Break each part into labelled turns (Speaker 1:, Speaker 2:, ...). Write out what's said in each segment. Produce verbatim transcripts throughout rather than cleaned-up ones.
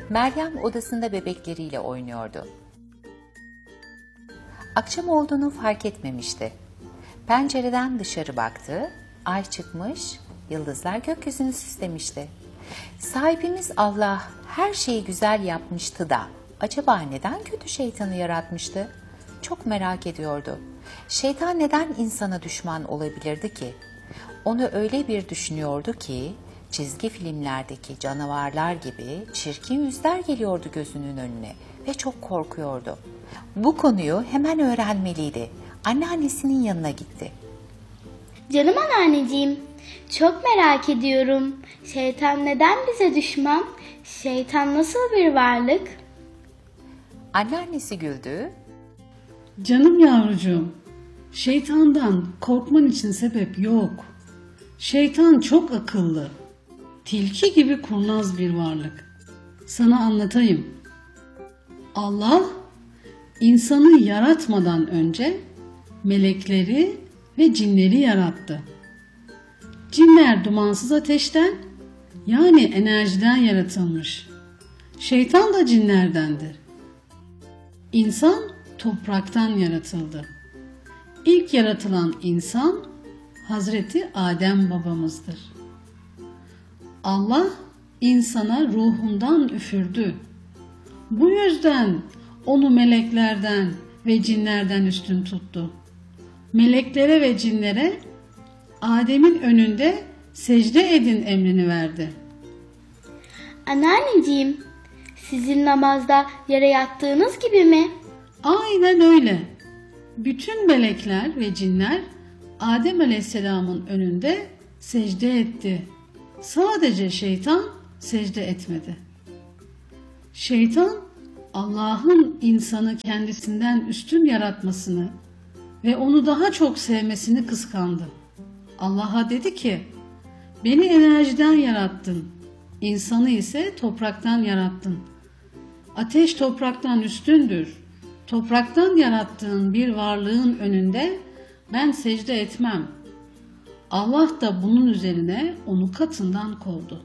Speaker 1: Meryem odasında bebekleriyle oynuyordu. Akşam olduğunu fark etmemişti. Pencereden dışarı baktı, ay çıkmış, yıldızlar gökyüzünü süslemişti. Sahibimiz Allah her şeyi güzel yapmıştı da acaba neden kötü şeytanı yaratmıştı? Çok merak ediyordu. Şeytan neden insana düşman olabilirdi ki? Onu öyle bir düşünüyordu ki çizgi filmlerdeki canavarlar gibi çirkin yüzler geliyordu gözünün önüne ve çok korkuyordu. Bu konuyu hemen öğrenmeliydi. Anneannesinin yanına gitti.
Speaker 2: Canım anneanneciğim, çok merak ediyorum. Şeytan neden bize düşman? Şeytan nasıl bir varlık?
Speaker 1: Anneannesi güldü.
Speaker 3: Canım yavrucuğum, şeytandan korkman için sebep yok. Şeytan çok akıllı, tilki gibi kurnaz bir varlık. Sana anlatayım. Allah, insanı yaratmadan önce melekleri ve cinleri yarattı. Cinler dumansız ateşten, yani enerjiden yaratılmış. Şeytan da cinlerdendir. İnsan topraktan yaratıldı. İlk yaratılan insan Hazreti Adem babamızdır. Allah insana ruhundan üfürdü. Bu yüzden onu meleklerden ve cinlerden üstün tuttu. Meleklere ve cinlere Adem'in önünde secde edin emrini verdi.
Speaker 2: Anneanneciğim, sizin namazda yere yattığınız gibi mi?
Speaker 3: Aynen öyle. Bütün melekler ve cinler Adem Aleyhisselam'ın önünde secde etti. Sadece şeytan secde etmedi. Şeytan Allah'ın insanı kendisinden üstün yaratmasını ve onu daha çok sevmesini kıskandı. Allah'a dedi ki, beni enerjiden yarattın, insanı ise topraktan yarattın. Ateş topraktan üstündür. Topraktan yarattığın bir varlığın önünde ben secde etmem. Allah da bunun üzerine onu katından kovdu.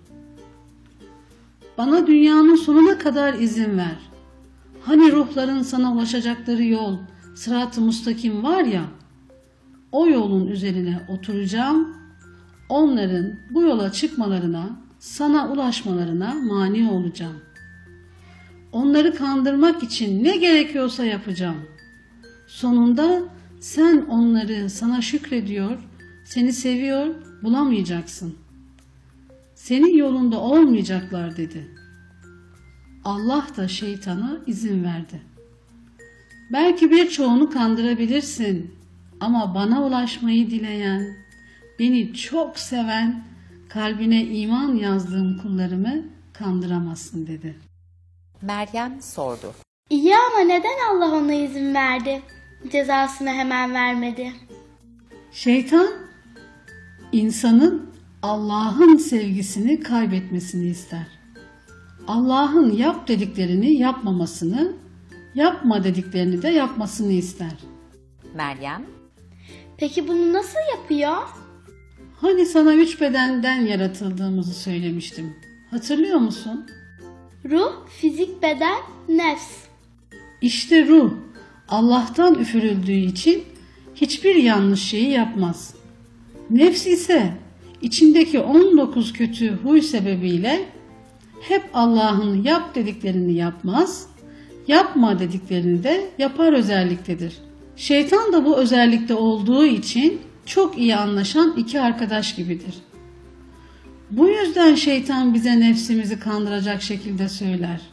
Speaker 3: Bana dünyanın sonuna kadar izin ver. Hani ruhların sana ulaşacakları yol, sırat-ı mustakim var ya, o yolun üzerine oturacağım, onların bu yola çıkmalarına, sana ulaşmalarına mani olacağım. Onları kandırmak için ne gerekiyorsa yapacağım. Sonunda sen onları sana şükrediyor, seni seviyor, bulamayacaksın. Senin yolunda olmayacaklar dedi. Allah da şeytana izin verdi. Belki birçoğunu kandırabilirsin ama bana ulaşmayı dileyen, beni çok seven, kalbine iman yazdığım kullarımı kandıramazsın dedi.
Speaker 1: Meryem sordu.
Speaker 2: İyi ama neden Allah ona izin verdi? Cezasını hemen vermedi.
Speaker 3: Şeytan, insanın Allah'ın sevgisini kaybetmesini ister. Allah'ın yap dediklerini yapmamasını, yapma dediklerini de yapmasını ister.
Speaker 1: Meryem,
Speaker 2: Peki bunu nasıl yapıyor?
Speaker 3: Hani sana üç bedenden yaratıldığımızı söylemiştim. Hatırlıyor musun?
Speaker 2: Ruh, fizik, beden, nefs.
Speaker 3: İşte ruh, Allah'tan üfürüldüğü için hiçbir yanlış şeyi yapmaz. Nefs ise içindeki on dokuz kötü huy sebebiyle hep Allah'ın yap dediklerini yapmaz, yapma dediklerini de yapar özelliktedir. Şeytan da bu özellikte olduğu için çok iyi anlaşan iki arkadaş gibidir. Bu yüzden şeytan bize nefsimizi kandıracak şekilde söyler.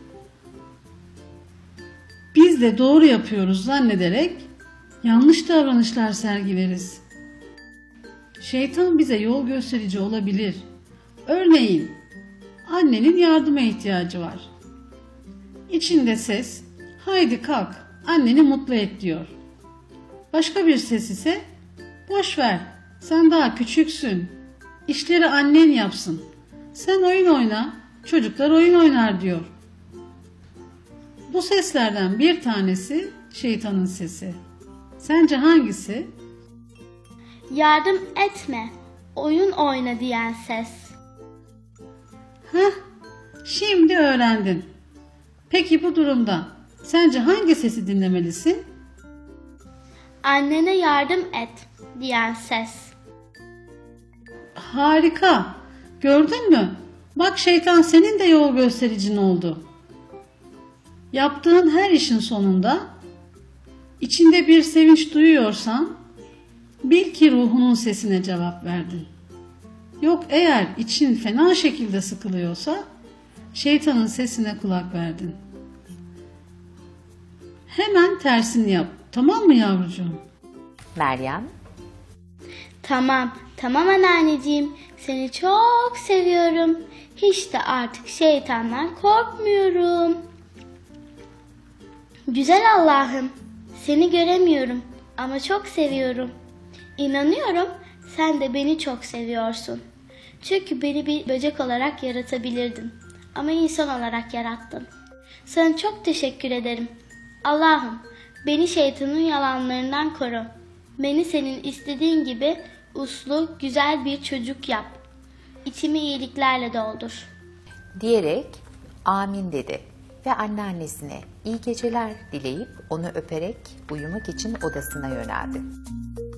Speaker 3: Biz de doğru yapıyoruz zannederek yanlış davranışlar sergileriz. Şeytan bize yol gösterici olabilir. Örneğin annenin yardıma ihtiyacı var. İçinde ses, haydi kalk, anneni mutlu et diyor. Başka bir ses ise, boş ver, sen daha küçüksün, işleri annen yapsın, sen oyun oyna, çocuklar oyun oynar diyor. Bu seslerden bir tanesi şeytanın sesi. Sence hangisi?
Speaker 2: Yardım etme, oyun oyna diyen ses.
Speaker 3: Heh, Şimdi öğrendin. Peki bu durumda sence hangi sesi dinlemelisin?
Speaker 2: Annene yardım et diyen ses.
Speaker 3: Harika. Gördün mü? Bak şeytan senin de yol göstericin oldu. Yaptığın her işin sonunda içinde bir sevinç duyuyorsan bil ki ruhunun sesine cevap verdin. Yok eğer için fena şekilde sıkılıyorsa şeytanın sesine kulak verdin. Hemen tersini yap. Tamam mı yavrucuğum?
Speaker 1: Meryem,
Speaker 2: Tamam, tamam anneanneciğim. Seni çok seviyorum. Hiç de artık şeytandan korkmuyorum. Güzel Allah'ım, seni göremiyorum ama çok seviyorum. İnanıyorum sen de beni çok seviyorsun. Çünkü beni bir böcek olarak yaratabilirdin. Ama insan olarak yarattın. Sana çok teşekkür ederim. Allah'ım, beni şeytanın yalanlarından koru. Beni senin istediğin gibi uslu, güzel bir çocuk yap. İçimi iyiliklerle doldur.
Speaker 1: diyerek amin dedi ve anneannesine iyi geceler dileyip onu öperek uyumak için odasına yöneldi.